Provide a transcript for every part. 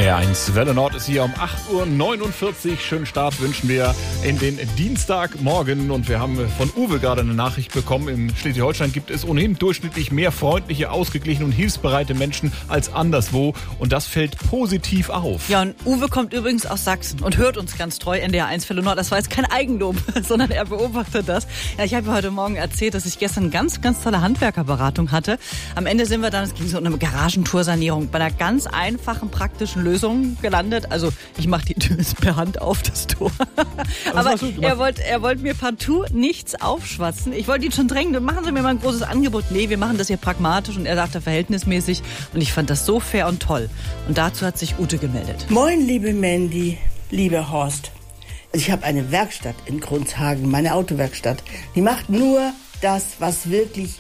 NDR1 Welle Nord ist hier um 8.49 Uhr. Schönen Start wünschen wir in den Dienstagmorgen. Und wir haben von Uwe gerade eine Nachricht bekommen. In Schleswig-Holstein gibt es ohnehin durchschnittlich mehr freundliche, ausgeglichene und hilfsbereite Menschen als anderswo. Und das fällt positiv auf. Ja, und Uwe kommt übrigens aus Sachsen und hört uns ganz treu, NDR1 Welle Nord. Das war jetzt kein Eigenlob, sondern er beobachtet das. Ja, ich habe heute Morgen erzählt, dass ich gestern eine ganz, ganz tolle Handwerkerberatung hatte. Am Ende sind wir dann, es ging so um eine Garagentoursanierung, bei einer ganz einfachen, praktischen Lösung gelandet. Also ich mache die Tür per Hand auf, das Tor. Aber er wollte mir partout nichts aufschwatzen. Ich wollte ihn schon drängen, machen Sie mir mal ein großes Angebot. Nee, wir machen das hier pragmatisch. Und er sagte verhältnismäßig. Und ich fand das so fair und toll. Und dazu hat sich Ute gemeldet. Moin, liebe Mandy, lieber Horst. Ich habe eine Werkstatt in Grundshagen, meine Autowerkstatt. Die macht nur das, was wirklich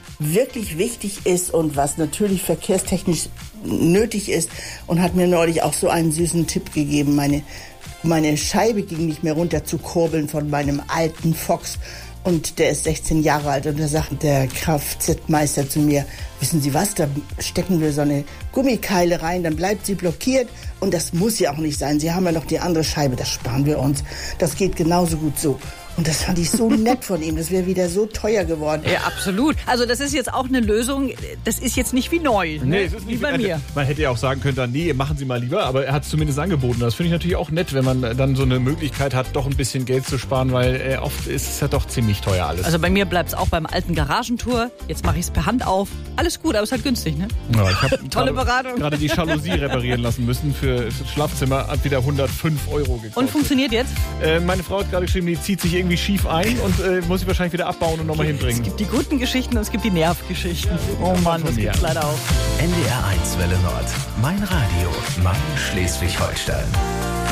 wichtig ist und was natürlich verkehrstechnisch nötig ist, und hat mir neulich auch so einen süßen Tipp gegeben. Meine Scheibe ging nicht mehr runter zu kurbeln von meinem alten Fox, und der ist 16 Jahre alt, und da sagt der Kfz-Meister zu mir: Wissen Sie was, da stecken wir so eine Gummikeile rein, dann bleibt sie blockiert, und das muss ja auch nicht sein. Sie haben ja noch die andere Scheibe, das sparen wir uns. Das geht genauso gut so. Und das fand ich so nett von ihm. Das wäre wieder so teuer geworden. Ja, absolut. Also das ist jetzt auch eine Lösung. Das ist jetzt nicht wie neu. Nee, es ist nicht wie bei mir. Man hätte ja auch sagen können, nee, machen Sie mal lieber. Aber er hat es zumindest angeboten. Das finde ich natürlich auch nett, wenn man dann so eine Möglichkeit hat, doch ein bisschen Geld zu sparen. Weil oft ist es ja doch ziemlich teuer alles. Also bei mir bleibt es auch beim alten Garagentor. Jetzt mache ich es per Hand auf. Alles gut, aber es ist halt günstig, ne? Ja, ich habe tolle Beratung. Gerade die Jalousie reparieren lassen müssen für das Schlafzimmer. Hat wieder 105 Euro gekostet. Und funktioniert jetzt? Meine Frau hat gerade geschrieben, die zieht sich irgendwie schief ein und muss sie wahrscheinlich wieder abbauen und nochmal hinbringen. Es gibt die guten Geschichten und es gibt die Nervgeschichten. Oh Mann, das gibt's leider auch. NDR1 Welle Nord. Mein Radio. Mein Schleswig-Holstein.